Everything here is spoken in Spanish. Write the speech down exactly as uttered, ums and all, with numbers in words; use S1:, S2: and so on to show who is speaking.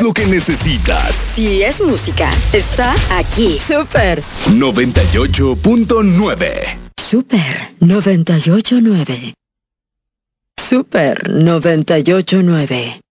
S1: lo que necesitas.
S2: Si es música, está aquí. Super
S1: noventa y ocho punto nueve.
S2: Super noventa y ocho punto nueve. Super noventa y ocho punto nueve.